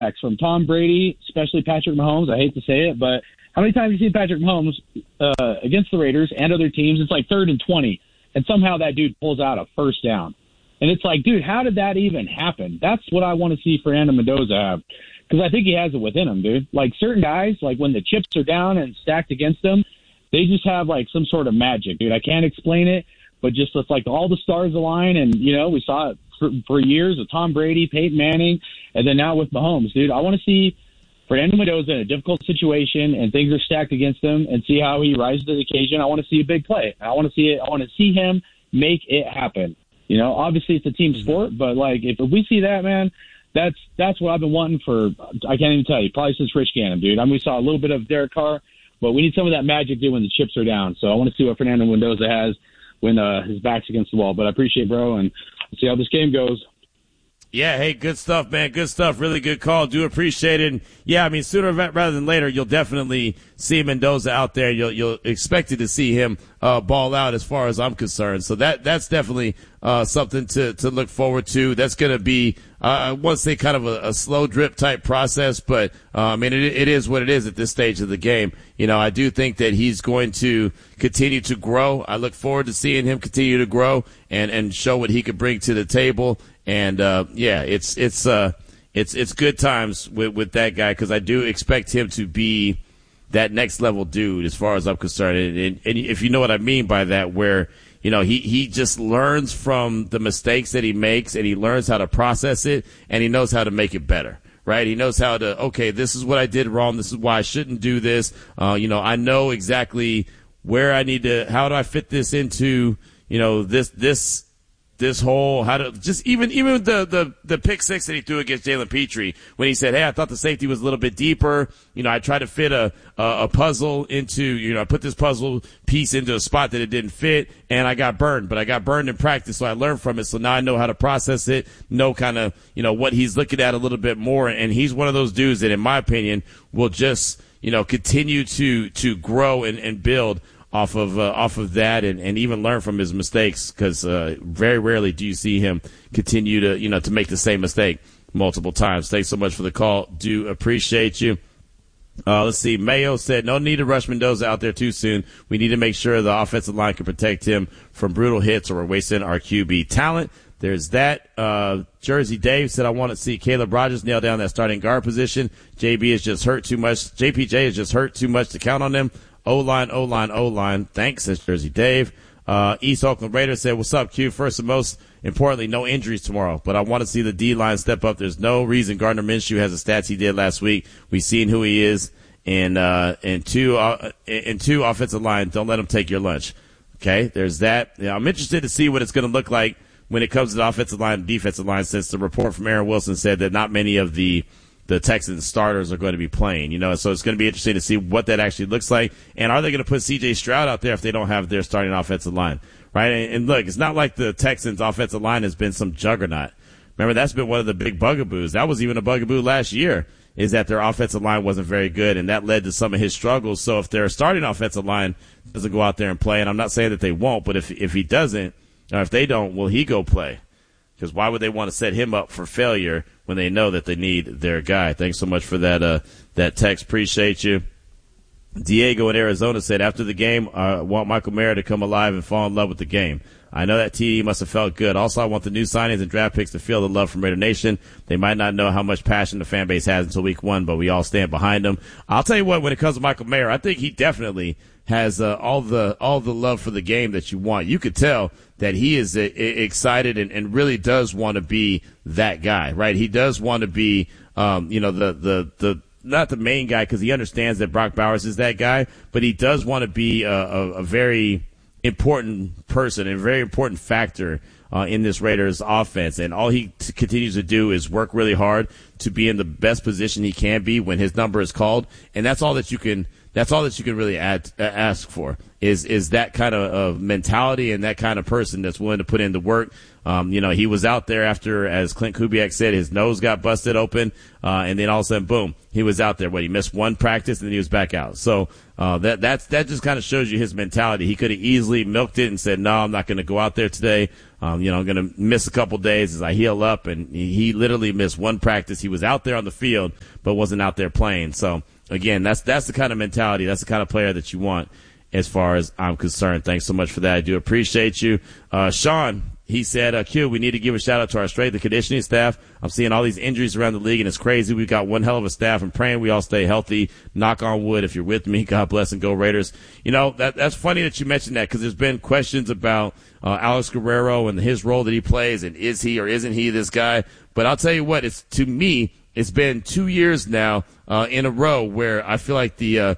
from Tom Brady, especially Patrick Mahomes. I hate to say it, but how many times have you seen Patrick Mahomes against the Raiders and other teams? It's like 3rd and 20, and somehow that dude pulls out a first down. And it's like, dude, how did that even happen? That's what I want to see Fernando Mendoza have, because I think he has it within him, dude. Like certain guys, like when the chips are down and stacked against them, they just have like some sort of magic, dude. I can't explain it, but just it's like all the stars align, and, you know, we saw it for years with Tom Brady, Peyton Manning, and then now with Mahomes, dude. I want to see Fernando Mendoza in a difficult situation and things are stacked against him and see how he rises to the occasion. I want to see a big play. I want to see it. I want to see him make it happen. You know, obviously it's a team sport, but like if we see that, man, that's what I've been wanting for, I can't even tell you, probably since Rich Gannon, dude. I mean, we saw a little bit of Derek Carr, but we need some of that magic, dude, when the chips are down. So I want to see what Fernando Mendoza has when his back's against the wall. But I appreciate it, bro, and we'll see how this game goes. Yeah, hey, good stuff, man. Good stuff. Really good call. Do appreciate it. And yeah, I mean, sooner rather than later, you'll definitely see Mendoza out there. You'll expect to see him ball out as far as I'm concerned. So that's definitely something to look forward to. That's going to be, I want to say kind of a slow drip type process, but I mean, it is what it is at this stage of the game. You know, I do think that he's going to continue to grow. I look forward to seeing him continue to grow and show what he could bring to the table. And yeah, it's good times with that guy, because I do expect him to be that next level dude as far as I'm concerned. And if you know what I mean by that, where, you know, he just learns from the mistakes that he makes, and he learns how to process it, and he knows how to make it better. Right? He knows how to, okay, this is what I did wrong. This is why I shouldn't do this. You know, I know exactly where I need to, how do I fit this into, you know, this whole, how to just even the pick six that he threw against Jalen Petrie, when he said, hey, I thought the safety was a little bit deeper. You know, I tried to fit a puzzle into, you know, I put this puzzle piece into a spot that it didn't fit, and I got burned, but I got burned in practice. So I learned from it. So now I know how to process it, know kind of, you know, what he's looking at a little bit more. And he's one of those dudes that, in my opinion, will just, you know, continue to grow and build off of that, and even learn from his mistakes, because very rarely do you see him continue to, you know, to make the same mistake multiple times. Thanks so much for the call. Do appreciate you. Let's see. Mayo said, no need to rush Mendoza out there too soon. We need to make sure the offensive line can protect him from brutal hits, or we're wasting our QB talent. There's that. Jersey Dave said, I want to see Caleb Rogers nail down that starting guard position. JP is just hurt too much to count on them. O-line. Thanks, says Jersey Dave. East Oakland Raiders said, what's up, Q? First and most importantly, no injuries tomorrow, but I want to see the D-line step up. There's no reason Gardner Minshew has the stats he did last week. We've seen who he is. And two offensive line, don't let him take your lunch. Okay, there's that. Yeah, I'm interested to see what it's going to look like when it comes to the offensive line and defensive line, since the report from Aaron Wilson said that not many of the Texans starters are going to be playing, you know, so it's going to be interesting to see what that actually looks like. And are they going to put C.J. Stroud out there if they don't have their starting offensive line, right? And look, it's not like the Texans offensive line has been some juggernaut. Remember, that's been one of the big bugaboos. That was even a bugaboo last year, is that their offensive line wasn't very good, and that led to some of his struggles. So if their starting offensive line doesn't go out there and play, and I'm not saying that they won't, but if he doesn't, or if they don't, will he go play? Because why would they want to set him up for failure when they know that they need their guy? Thanks so much for that text. Appreciate you. Diego in Arizona said, after the game, I want Michael Mayer to come alive and fall in love with the game. I know that TD must have felt good. Also, I want the new signings and draft picks to feel the love from Raider Nation. They might not know how much passion the fan base has until week 1, but we all stand behind them. I'll tell you what, when it comes to Michael Mayer, I think he definitely has all the love for the game that you want. You could tell that he is excited and really does want to be that guy, right? He does want to be, the not the main guy, because he understands that Brock Bowers is that guy, but he does want to be a very important person and a very important factor in this Raiders offense. And all he continues to do is work really hard to be in the best position he can be when his number is called. And that's all that you can really ask for is that kind of mentality and that kind of person that's willing to put in the work He was out there after, as Clint Kubiak said, his nose got busted open, and then all of a sudden, boom, he was out there. He missed one practice and then he was back out. So, that just kind of shows you his mentality. He could have easily milked it and said, no, I'm not going to go out there today. I'm going to miss a couple days as I heal up. And he literally missed one practice. He was out there on the field, but wasn't out there playing. So again, that's the kind of mentality. That's the kind of player that you want as far as I'm concerned. Thanks so much for that. I do appreciate you. Sean, he said, Q, we need to give a shout out to our strength and conditioning staff. I'm seeing all these injuries around the league, and it's crazy. We've got one hell of a staff. I'm praying we all stay healthy. Knock on wood. If you're with me, God bless and go Raiders. That's funny that you mentioned that, because there's been questions about Alex Guerrero and his role that he plays, and is he or isn't he this guy? But I'll tell you what, to me, it's been 2 years now in a row where I feel like the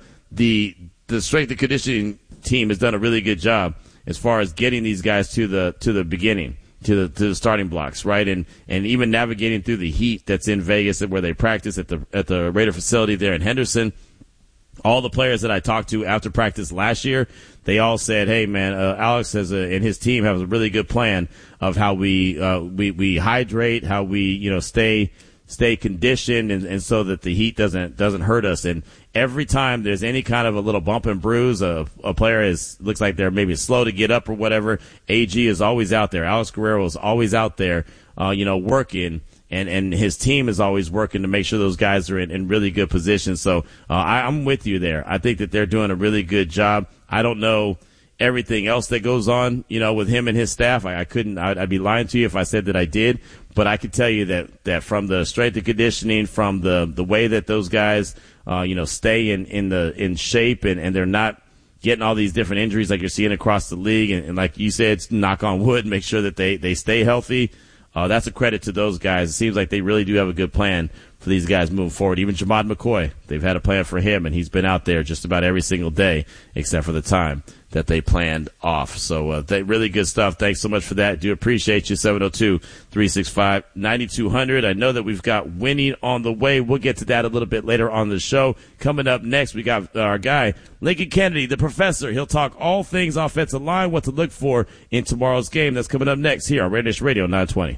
strength and conditioning team has done a really good job as far as getting these guys to the beginning, to the starting blocks, right? And even navigating through the heat that's in Vegas, where they practice at the Raider facility there in Henderson. All the players that I talked to after practice last year, they all said, "Hey, man, Alex and his team have a really good plan of how we hydrate, how we stay conditioned, and so that the heat doesn't hurt us." And every time there's any kind of a little bump and bruise, a player looks like they're maybe slow to get up or whatever, AG is always out there. Alex Guerrero is always out there, working. And his team is always working to make sure those guys are in really good positions. So I'm with you there. I think that they're doing a really good job. I don't know everything else that goes on, with him and his staff. I'd be lying to you if I said that I did. But I could tell you that from the strength and conditioning, from the way that those guys, stay in shape, and they're not getting all these different injuries like you're seeing across the league. And like you said, knock on wood, make sure that they stay healthy. That's a credit to those guys. It seems like they really do have a good plan for these guys moving forward. Even Jamad McCoy, they've had a plan for him, and he's been out there just about every single day except for the time that they planned off. So really good stuff. Thanks so much for that. Do appreciate you. 702-365-9200. I know that we've got winning on the way. We'll get to that a little bit later on the show. Coming up next, we got our guy, Lincoln Kennedy, the professor. He'll talk all things offensive line, what to look for in tomorrow's game. That's coming up next here on Raider Nation Radio 920.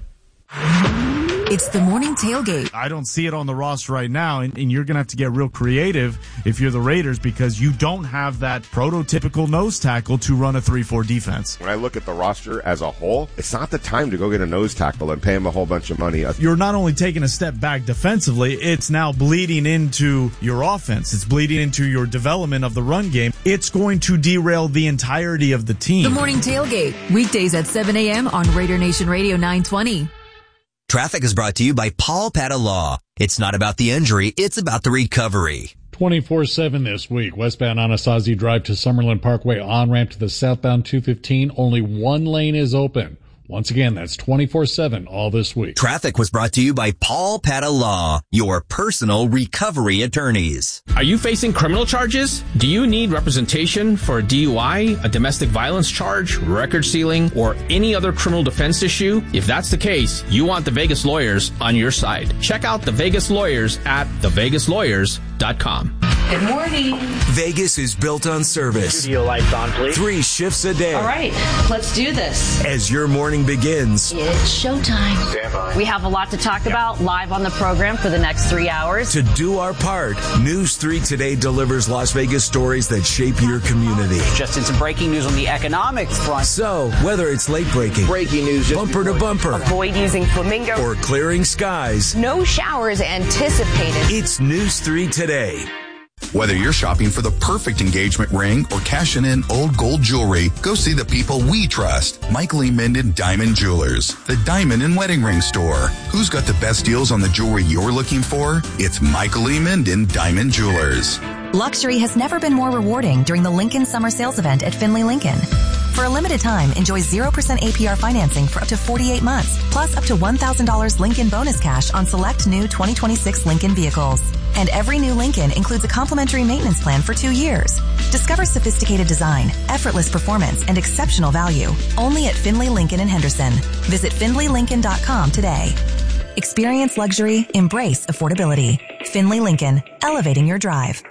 It's the morning tailgate. I don't see it on the roster right now, and you're going to have to get real creative if you're the Raiders, because you don't have that prototypical nose tackle to run a 3-4 defense. When I look at the roster as a whole, it's not the time to go get a nose tackle and pay him a whole bunch of money. You're not only taking a step back defensively, it's now bleeding into your offense. It's bleeding into your development of the run game. It's going to derail the entirety of the team. The morning tailgate, weekdays at 7 a.m. on Raider Nation Radio 920. Traffic is brought to you by Paul Petta Law. It's not about the injury, it's about the recovery. 24/7 this week. Westbound Anasazi Drive to Summerlin Parkway on-ramp to the southbound 215. Only one lane is open. Once again, that's 24/7 all this week. Traffic was brought to you by Paul Petta Law, your personal recovery attorneys. Are you facing criminal charges? Do you need representation for a DUI, a domestic violence charge, record sealing, or any other criminal defense issue? If that's the case, you want the Vegas Lawyers on your side. Check out the Vegas Lawyers at thevegaslawyers.com. Good morning. Vegas is built on service. Studio lights on, please. 3 shifts a day. All right, let's do this. As your morning begins, It's showtime. Stand by. We have a lot to talk about live on the program for the next 3 hours. to do our part, News 3 Today delivers Las Vegas stories that shape your community. Just in some breaking news on the economic front. So, whether it's late breaking, Breaking news. bumper to bumper, Avoid using flamingo. or clearing skies, No showers anticipated. it's News 3 Today. Whether you're shopping for the perfect engagement ring or cashing in old gold jewelry, go see the people we trust. Michael E. Minden Diamond Jewelers, the diamond and wedding ring store. Who's got the best deals on the jewelry you're looking for? It's Michael E. Minden Diamond Jewelers. Luxury has never been more rewarding during the Lincoln Summer Sales Event at Finley Lincoln. For a limited time, enjoy 0% APR financing for up to 48 months, plus up to $1,000 Lincoln bonus cash on select new 2026 Lincoln vehicles. And every new Lincoln includes a complimentary maintenance plan for 2 years. Discover sophisticated design, effortless performance, and exceptional value. Only at Finley Lincoln in Henderson. Visit FinleyLincoln.com today. Experience luxury, embrace affordability. Finley Lincoln, elevating your drive.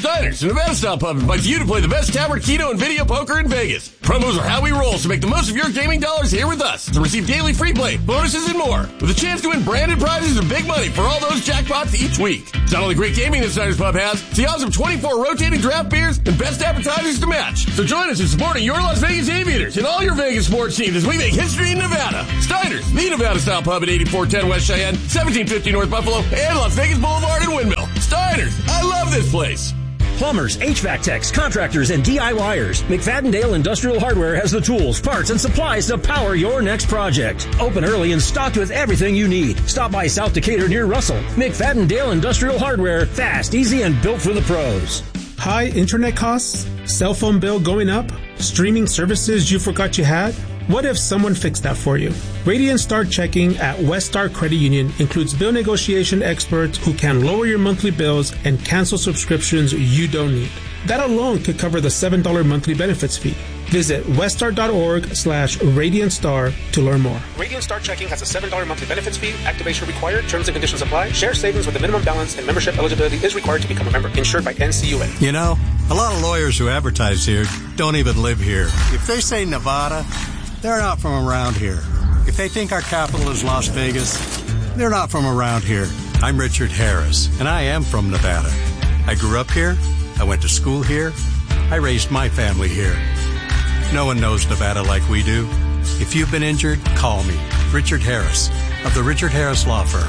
Steiner's, the Nevada-style pub, invites you to play the best tavern, keno, and video poker in Vegas. Promos are how we roll, so make the most of your gaming dollars here with us to receive daily free play, bonuses, and more, with a chance to win branded prizes and big money for all those jackpots each week. It's not only great gaming that Steiner's Pub has, it's the awesome 24 rotating draft beers and best appetizers to match. So join us in supporting your Las Vegas Aviators and all your Vegas sports teams as we make history in Nevada. Steiner's, the Nevada-style pub at 8410 West Cheyenne, 1750 North Buffalo, and Las Vegas Boulevard in Windmill. Steiner's, I love this place. Plumbers, HVAC techs, contractors, and DIYers. McFadden-Dale Industrial Hardware has the tools, parts, and supplies to power your next project. Open early and stocked with everything you need. Stop by South Decatur near Russell. McFadden-Dale Industrial Hardware. Fast, easy, and built for the pros. High internet costs? Cell phone bill going up? Streaming services you forgot you had? What if someone fixed that for you? Radiant Star Checking at West Star Credit Union includes bill negotiation experts who can lower your monthly bills and cancel subscriptions you don't need. That alone could cover the $7 monthly benefits fee. Visit weststar.org/RadiantStar to learn more. Radiant Star Checking has a $7 monthly benefits fee. Activation required. Terms and conditions apply. Share savings with a minimum balance and membership eligibility is required to become a member. Insured by NCUA. You know, a lot of lawyers who advertise here don't even live here. If they say Nevada, they're not from around here. If they think our capital is Las Vegas, they're not from around here. I'm Richard Harris, and I am from Nevada. I grew up here. I went to school here. I raised my family here. No one knows Nevada like we do. If you've been injured, call me, Richard Harris, of the Richard Harris Law Firm.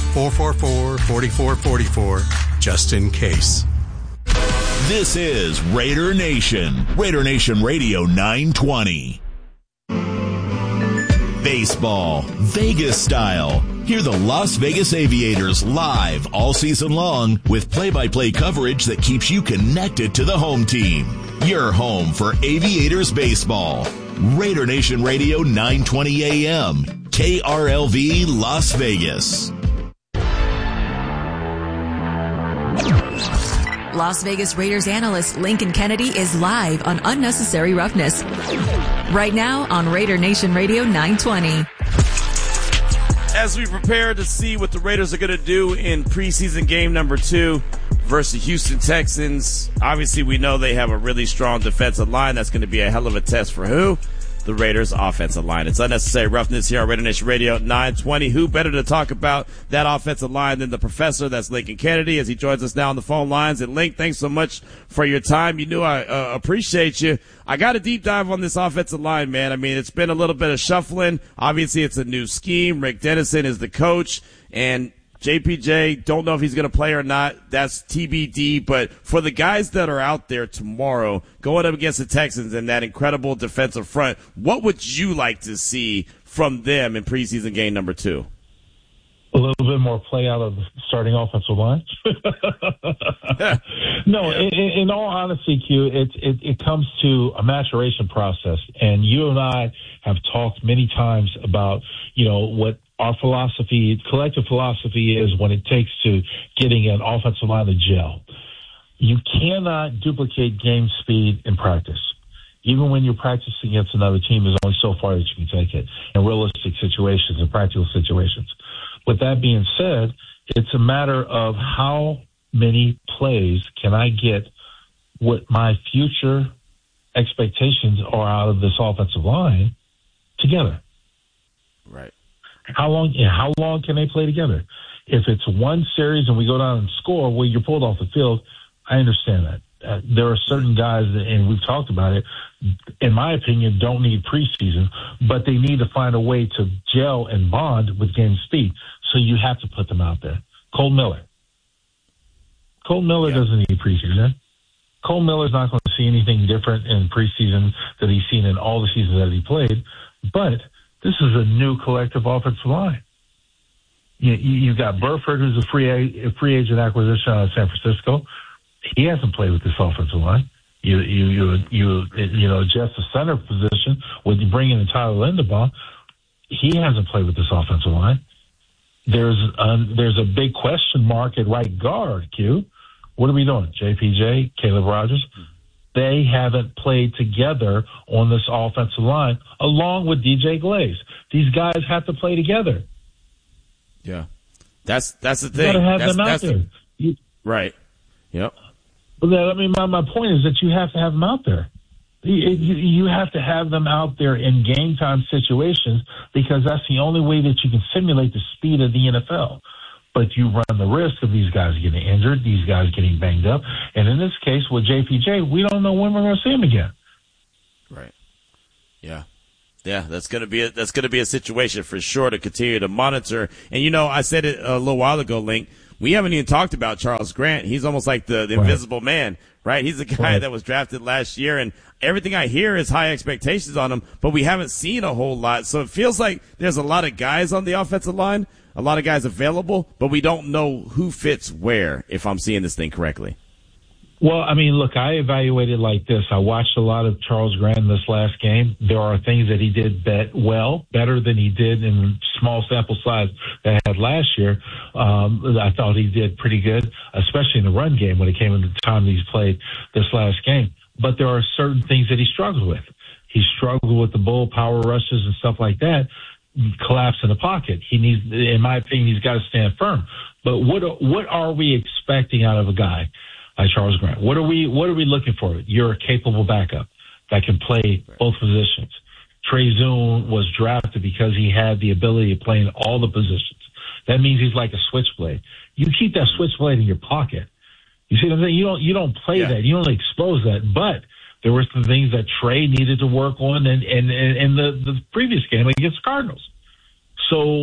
444-4444, just in case. This is Raider Nation. Raider Nation Radio 920. Baseball, Vegas style. Hear the Las Vegas Aviators live all season long with play-by-play coverage that keeps you connected to the home team. Your home for Aviators baseball. Raider Nation Radio 920 AM. KRLV Las Vegas. Las Vegas Raiders analyst Lincoln Kennedy is live on Unnecessary Roughness. Right now on Raider Nation Radio 920. As we prepare to see what the Raiders are going to do in preseason game number 2 versus the Houston Texans, obviously we know they have a really strong defensive line. That's going to be a hell of a test for who? The Raiders' offensive line. It's Unnecessary Roughness here on Raider Nation Radio 920. Who better to talk about that offensive line than the professor? That's Lincoln Kennedy as he joins us now on the phone lines. And Link, thanks so much for your time. You knew I appreciate you. I got a deep dive on this offensive line, man. I mean, it's been a little bit of shuffling. Obviously, it's a new scheme. Rick Dennison is the coach, and JPJ, don't know if he's going to play or not. That's TBD. But for the guys that are out there tomorrow going up against the Texans and that incredible defensive front, what would you like to see from them in preseason game number 2? A little bit more play out of the starting offensive line. No, in all honesty, Q, it comes to a maturation process. And you and I have talked many times about, what our philosophy, collective philosophy is when it takes to getting an offensive line to gel. You cannot duplicate game speed in practice. Even when you're practicing against another team, there's only so far that you can take it in realistic situations and practical situations. With that being said, it's a matter of how many plays can I get what my future expectations are out of this offensive line together. Right. How long can they play together? If it's one series and we go down and score, well, you're pulled off the field. I understand that. There are certain guys, and we've talked about it, in my opinion, don't need preseason, but they need to find a way to gel and bond with game speed. So you have to put them out there. Cole Miller doesn't need preseason. Cole Miller's not going to see anything different in preseason that he's seen in all the seasons that he played, but this is a new collective offensive line. You've got Burford, who's a free agent acquisition out of San Francisco. He hasn't played with this offensive line. You adjust the center position when you bring in Tyler Linderbaum. He hasn't played with this offensive line. There's a big question mark at right guard, Q. What are we doing? JPJ, Caleb Rogers? They haven't played together on this offensive line, along with DJ Glaze. These guys have to play together. Yeah, that's the thing. You got to have them out there. Right. Yep. But my point is that you have to have them out there. You have to have them out there in game time situations because that's the only way that you can simulate the speed of the NFL. But you run the risk of these guys getting injured, these guys getting banged up. And in this case with JPJ, we don't know when we're going to see him again. Right. Yeah. Yeah, that's going to be a situation for sure to continue to monitor. And, I said it a little while ago, Link. We haven't even talked about Charles Grant. He's almost like the invisible man, right? He's the guy that was drafted last year, and everything I hear is high expectations on him, but we haven't seen a whole lot. So it feels like there's a lot of guys on the offensive line, a lot of guys available, but we don't know who fits where, if I'm seeing this thing correctly. Well, look, I evaluated like this. I watched a lot of Charles Grant this last game. There are things that he did better than he did in small sample size that I had last year. I thought he did pretty good, especially in the run game when it came to the time he's played this last game. But there are certain things that he struggled with. He struggled with the bull power rushes and stuff like that, collapse in the pocket. He needs, in my opinion, he's got to stand firm. But what are we expecting out of a guy like Charles Grant? What are we looking for? You're a capable backup that can play both positions. Trey Zoon was drafted because he had the ability to play in all the positions. That means he's like a switchblade. You keep that switchblade in your pocket. You see what I'm saying? You don't play that. You don't expose that. But there were some things that Trey needed to work on in the previous game against the Cardinals. So,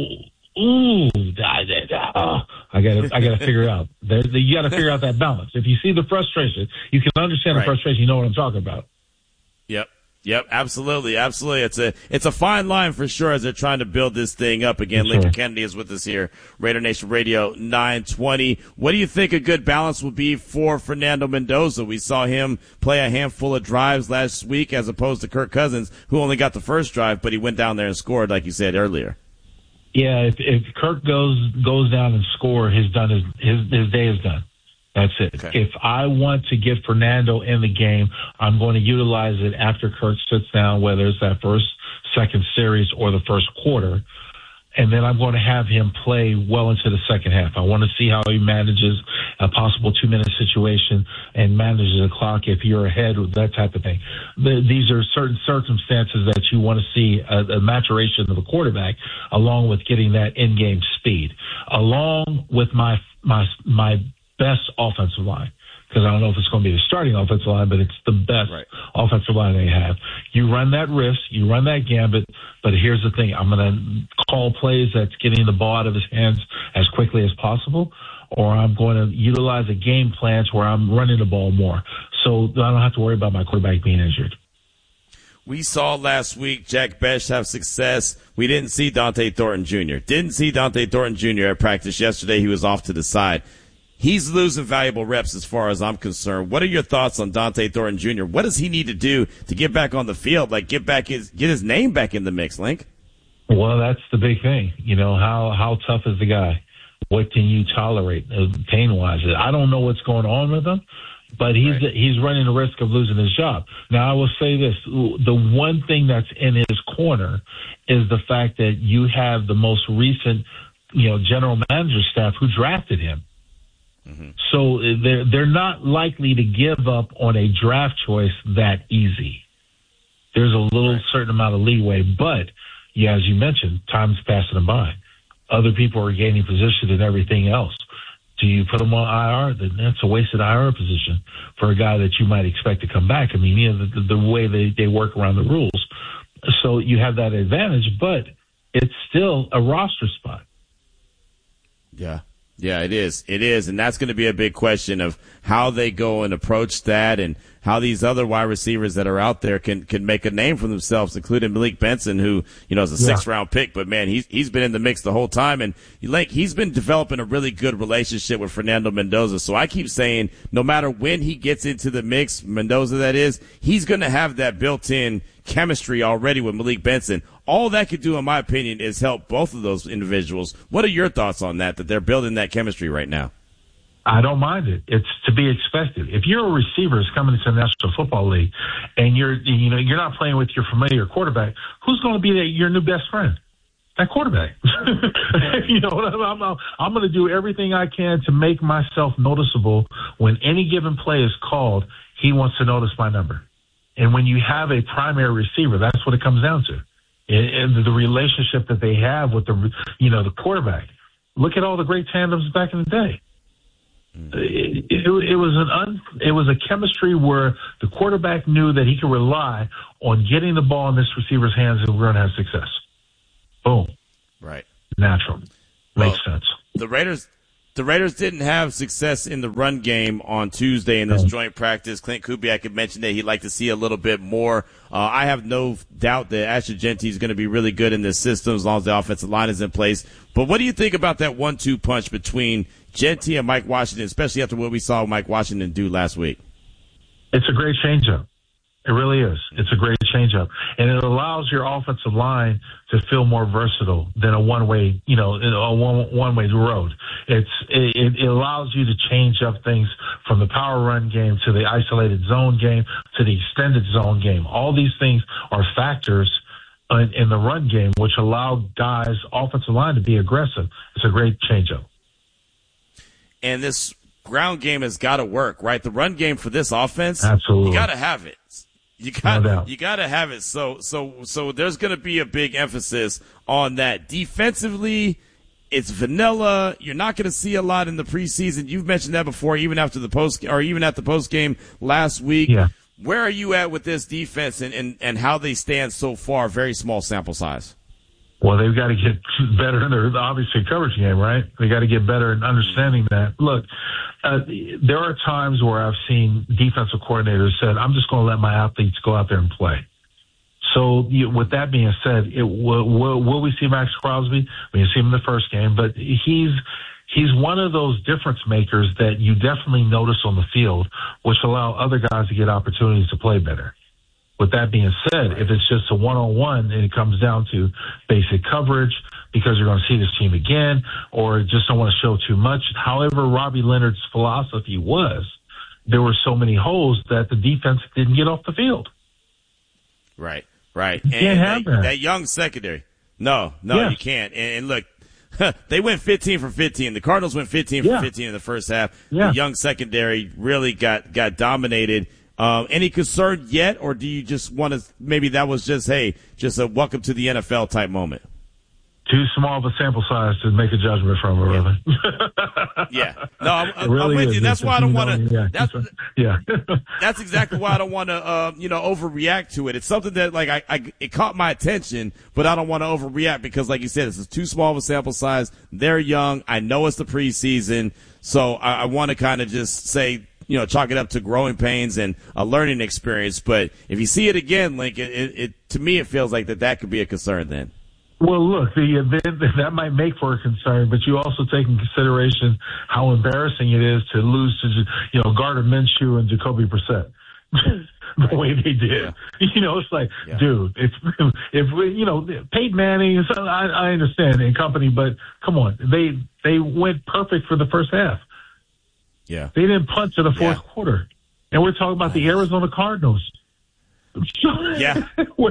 I gotta figure it out. You gotta figure out that balance. If you see the frustration, you can understand the frustration. You know what I'm talking about. Yep, absolutely. It's a fine line for sure as they're trying to build this thing up. Again, Lincoln Kennedy is with us here, Raider Nation Radio 920. What do you think a good balance would be for Fernando Mendoza? We saw him play a handful of drives last week as opposed to Kirk Cousins, who only got the first drive, but he went down there and scored, like you said earlier. Yeah, if Kirk goes down and score, his day is done. That's it. Okay. If I want to get Fernando in the game, I'm going to utilize it after Kirk sits down, whether it's that second series or the first quarter. And then I'm going to have him play well into the second half. I want to see how he manages a possible 2-minute situation and manages the clock if you're ahead with that type of thing. These are certain circumstances that you want to see a maturation of a quarterback along with getting that in-game speed, along with my best offensive line, because I don't know if it's going to be the starting offensive line, but it's the best offensive line they have. You run that risk, you run that gambit, but here's the thing. I'm going to call plays that's getting the ball out of his hands as quickly as possible, or I'm going to utilize a game plan where I'm running the ball more, so I don't have to worry about my quarterback being injured. We saw last week Jack Bech have success. We didn't see Dante Thornton Jr. At practice yesterday. He was off to the side. He's losing valuable reps as far as I'm concerned. What are your thoughts on Dante Thornton Jr.? What does he need to do to get back on the field? Like get his name back in the mix, Link? Well, that's the big thing. How tough is the guy? What can you tolerate pain-wise? I don't know what's going on with him, but he's running the risk of losing his job. Now, I will say this. The one thing that's in his corner is the fact that you have the most recent, general manager staff who drafted him. Mm-hmm. So they're not likely to give up on a draft choice that easy. There's a little certain amount of leeway, but as you mentioned, time's passing them by. Other people are gaining position and everything else. Do you put them on IR? Then that's a wasted IR position for a guy that you might expect to come back. The way they work around the rules. So you have that advantage, but it's still a roster spot. Yeah, it is. And that's going to be a big question of how they go and approach that and how these other wide receivers that are out there can make a name for themselves, including Malik Benson, who, is a 6th-round pick. But, man, he's been in the mix the whole time. And, he's been developing a really good relationship with Fernando Mendoza. So I keep saying no matter when he gets into the mix, Mendoza that is, he's going to have that built-in chemistry already with Malik Benson. All that could do, in my opinion, is help both of those individuals. What are your thoughts on that they're building that chemistry right now? I don't mind it. It's to be expected. If you're a receiver who's coming into the National Football League and you're not playing with your familiar quarterback, who's going to be your new best friend? that quarterback. You know, I'm going to do everything I can to make myself noticeable. When any given play is called, he wants to notice my number. And when you have a primary receiver, that's what it comes down to. And the relationship that they have with the quarterback. Look at all the great tandems back in the day. It was a chemistry where the quarterback knew that he could rely on getting the ball in this receiver's hands and we're going to have success. Boom. Right. Natural. Makes sense. The Raiders didn't have success in the run game on Tuesday in this joint practice. Clint Kubiak had mentioned that he'd like to see a little bit more. I have no doubt that Asher Genty is going to be really good in this system as long as the offensive line is in place. But what do you think about that 1-2 punch between Genty and Mike Washington, especially after what we saw Mike Washington do last week? It's a great changeup. It really is. It's a great changeup. And it allows your offensive line to feel more versatile than a one-way, one-way road. It allows you to change up things from the power run game to the isolated zone game to the extended zone game. All these things are factors in the run game which allow guys' offensive line to be aggressive. It's a great changeup. And this ground game has got to work, right? The run game for this offense, absolutely, you got to have it. You got to have it. So there's going to be a big emphasis on that. Defensively, it's vanilla. You're not going to see a lot in the preseason. You've mentioned that before, even after the even at the post game last week. Yeah. Where are you at with this defense and how they stand so far? Very small sample size. Well, they've got to get better in their, obviously, coverage game, right? They got to get better in understanding that. Look, there are times where I've seen defensive coordinators said, I'm just going to let my athletes go out there and play. So with that being said, will we see Max Crosby? We didn't see him in the first game, but he's one of those difference makers that you definitely notice on the field, which allow other guys to get opportunities to play better. With that being said, if it's just a one-on-one and it comes down to basic coverage because you're going to see this team again or just don't want to show too much, however Robbie Leonard's philosophy was, there were so many holes that the defense didn't get off the field. Right. You can't have that young secondary. No, you can't. And look, they went 15 for 15. The Cardinals went 15 for 15 in the first half. Yeah. The young secondary really got dominated. Any concern yet, or do you just want to, maybe that was just a welcome to the NFL type moment? Too small of a sample size to make a judgment from, really. Yeah. No, I'm with you. That's why I don't want to. That's exactly why I don't want to, overreact to it. It's something that it caught my attention, but I don't want to overreact because, like you said, this is too small of a sample size. They're young. I know it's the preseason, so I want to kind of just say, chalk it up to growing pains and a learning experience. But if you see it again, Lincoln, it to me it feels like that could be a concern then. Well, look, that might make for a concern, but you also take in consideration how embarrassing it is to lose to, Gardner Minshew and Jacoby Brissett the way they did. It's like, dude, if Peyton Manning, I understand and company, but come on, they went perfect for the first half. Yeah, they didn't punch in the fourth quarter, and we're talking about the Arizona Cardinals. Yeah.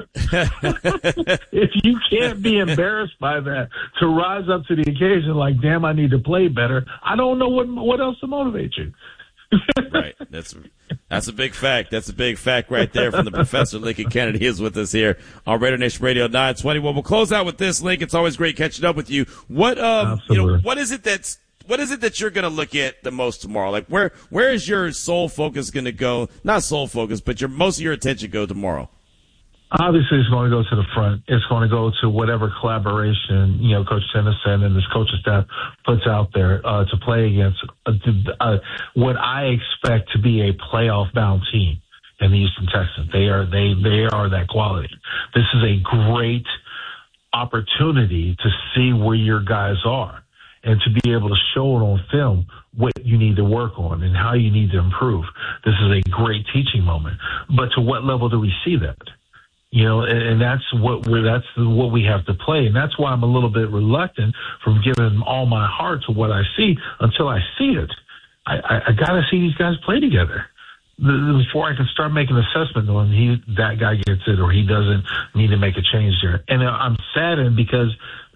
If you can't be embarrassed by that to rise up to the occasion, like, damn, I need to play better, I don't know what else to motivate you. Right. That's a big fact. That's a big fact right there from the Professor. Lincoln Kennedy is with us here on Raider Nation Radio 920. Well, we'll close out with this, Lincoln. It's always great catching up with you. What is it that you're going to look at the most tomorrow? Like, where is your sole focus going to go? Not sole focus, but most of your attention go tomorrow. Obviously, it's going to go to the front. It's going to go to whatever collaboration, Coach Tennyson and his coaching staff puts out there to play against what I expect to be a playoff-bound team in the Houston Texans. They are that quality. This is a great opportunity to see where your guys are and to be able to show it on film what you need to work on and how you need to improve. This is a great teaching moment. But to what level do we see that? And that's what we have to play. And that's why I'm a little bit reluctant from giving all my heart to what I see until I see it. I got to see these guys play together before I can start making an assessment on that guy gets it or he doesn't need to make a change there. And I'm saddened because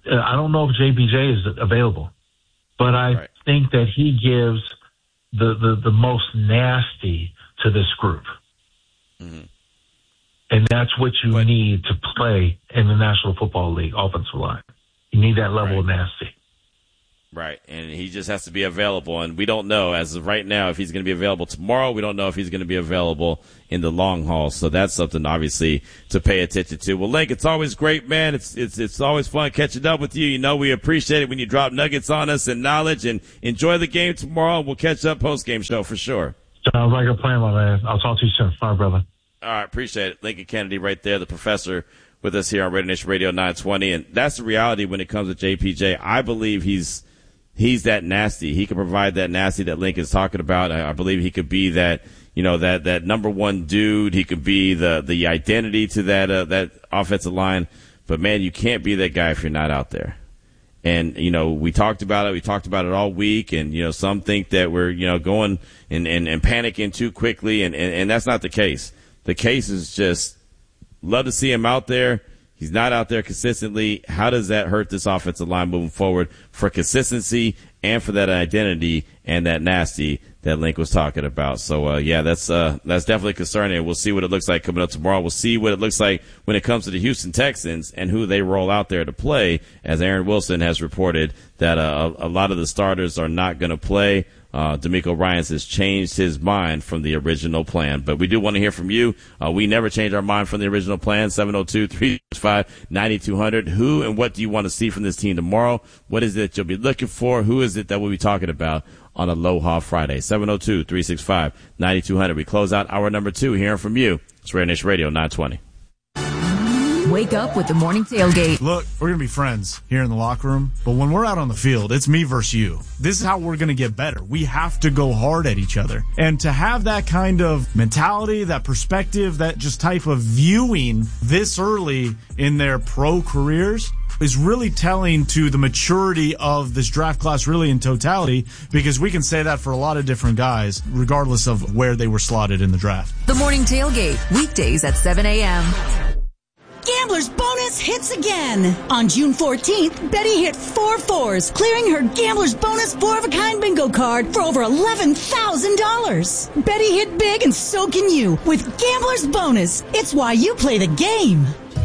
I don't know if JPJ is available, but I think that he gives the most nasty to this group. Mm-hmm. And that's what you need to play in the National Football League offensive line. You need that level of nasty. Right, and he just has to be available, and we don't know as of right now if he's going to be available tomorrow. We don't know if he's going to be available in the long haul, so that's something obviously to pay attention to. Well, Link, it's always great, man. It's always fun catching up with you. You know we appreciate it when you drop nuggets on us and knowledge, and enjoy the game tomorrow. We'll catch up post-game show for sure. Sounds like a plan, my man. I'll talk to you soon. All right, brother. All right, appreciate it. Lincoln Kennedy right there, the professor with us here on Raider Nation Radio 920, and that's the reality when it comes to JPJ. I believe he's that nasty. He can provide that nasty that Lincoln's talking about. I believe he could be that, that number one dude. He could be the identity to that offensive line. But man, you can't be that guy if you're not out there. And, we talked about it. We talked about it all week. And, some think that we're, going and panicking too quickly. And that's not the case. The case is just love to see him out there. He's not out there consistently. How does that hurt this offensive line moving forward for consistency and for that identity and that nasty that Link was talking about? So, that's definitely concerning. We'll see what it looks like coming up tomorrow. We'll see what it looks like when it comes to the Houston Texans and who they roll out there to play, as Aaron Wilson has reported that a lot of the starters are not going to play. DeMeco Ryans has changed his mind from the original plan. But we do want to hear from you. We never change our mind from the original plan. 702-365-9200. Who and what do you want to see from this team tomorrow? What is it you'll be looking for? Who is it that we'll be talking about on Aloha Friday? 702-365-9200. We close out hour number 2 hearing from you. It's Raider Nation Radio 920. Wake up with the morning tailgate. Look, we're going to be friends here in the locker room, but when we're out on the field, it's me versus you. This is how we're going to get better. We have to go hard at each other. And to have that kind of mentality, that perspective, that just type of viewing this early in their pro careers is really telling to the maturity of this draft class really in totality, because we can say that for a lot of different guys, regardless of where they were slotted in the draft. The morning tailgate, weekdays at 7 a.m. Gambler's Bonus hits again. On June 14th, Betty hit 4 4s, clearing her Gambler's Bonus 4-of-a-kind bingo card for over $11,000. Betty hit big, and so can you with Gambler's Bonus. It's why you play the game.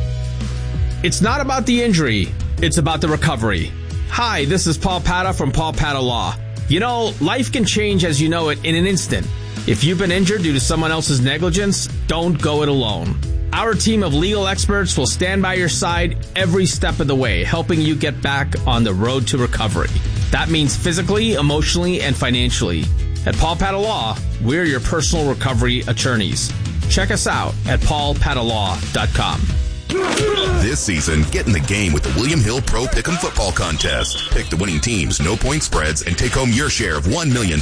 It's not about the injury. It's about the recovery. Hi, this is Paul Pata from Paul Pata Law. Life can change as you know it in an instant. If you've been injured due to someone else's negligence, don't go it alone. Our team of legal experts will stand by your side every step of the way, helping you get back on the road to recovery. That means physically, emotionally, and financially. At Paul Pata Law, we're your personal recovery attorneys. Check us out at paulpatalaw.com. This season, get in the game with the William Hill Pro Pick'em Football Contest. Pick the winning teams, no point spreads, and take home your share of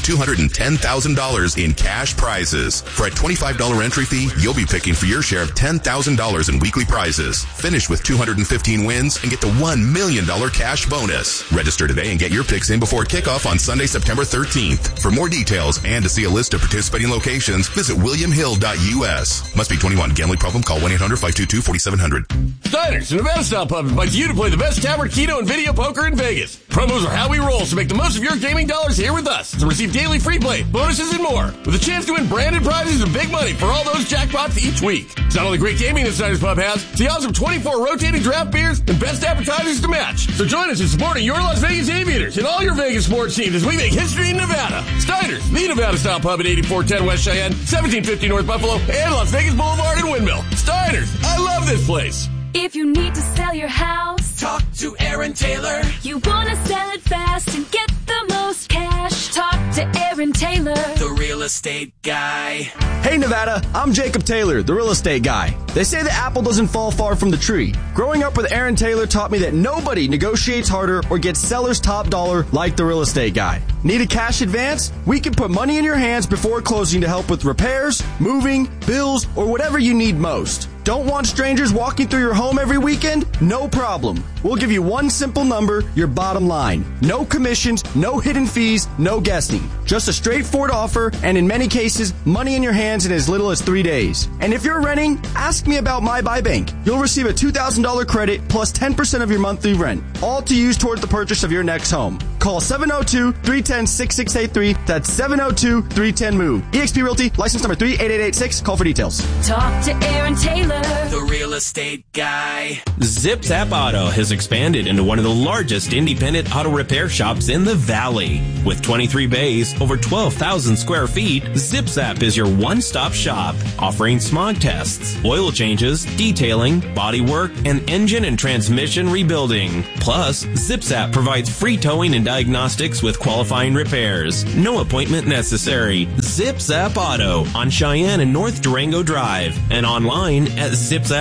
$1,210,000 in cash prizes. For a $25 entry fee, you'll be picking for your share of $10,000 in weekly prizes. Finish with 215 wins and get the $1 million cash bonus. Register today and get your picks in before kickoff on Sunday, September 13th. For more details and to see a list of participating locations, visit williamhill.us. Must be 21. Gambling problem? Call 1-800-522-4700. Steiner's, the Nevada-style pub, invites you to play the best tavern, keno, and video poker in Vegas. Promos are how we roll, so make the most of your gaming dollars here with us to receive daily free play, bonuses, and more, with a chance to win branded prizes and big money for all those jackpots each week. It's not only great gaming that Steiner's Pub has, it's the awesome 24 rotating draft beers and best appetizers to match. So join us in supporting your Las Vegas Aviators and all your Vegas sports teams as we make history in Nevada. Steiner's, the Nevada-style pub at 8410 West Cheyenne, 1750 North Buffalo, and Las Vegas Boulevard in Windmill. Steiner's, I love this place. If you need to sell your house, talk to Aaron Taylor. You want to sell it fast and get the most cash, talk to Aaron Taylor, the real estate guy. Hey Nevada, I'm Jacob Taylor, the real estate guy. They say the apple doesn't fall far from the tree. Growing up with Aaron Taylor taught me that nobody negotiates harder or gets seller's top dollar like the real estate guy. Need a cash advance? We can put money in your hands before closing to help with repairs, moving, bills, or whatever you need most. Don't want strangers walking through your home every weekend? No problem. We'll give you one simple number, your bottom line. No commissions, no hidden fees, no guessing. Just a straightforward offer, and in many cases, money in your hands in as little as 3 days. And if you're renting, ask me about My Buy Bank. You'll receive a $2,000 credit plus 10% of your monthly rent, all to use towards the purchase of your next home. Call 702-310-6683. That's 702-310-MOVE. eXp Realty, license number 38886. Call for details. Talk to Aaron Taylor, the real estate guy. ZipZap Auto has expanded into one of the largest independent auto repair shops in the Valley. With 23 bays, over 12,000 square feet, ZipZap is your one-stop shop, offering smog tests, oil changes, detailing, body work, and engine and transmission rebuilding. Plus, ZipZap provides free towing and diagnostics with qualifying repairs. No appointment necessary. ZipZap Auto on Cheyenne and North Durango Drive, and online at ZipZap